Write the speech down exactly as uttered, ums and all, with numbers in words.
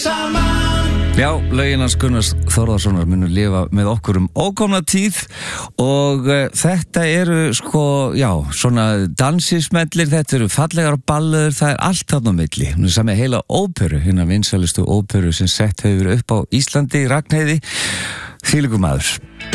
saman. Já, lögin hans Gunnars Þórðarssonar munu lifa með okkur um ókomna tíð og uh, þetta eru sko, já, svona dansismellir, þetta eru fallegar ballöður, það er allt þarna á milli. Hún er samið heila óperu, hérna vinsælustu óperu sem sett hefur upp á Íslandi, Ragnheiði, þvílíkur maður.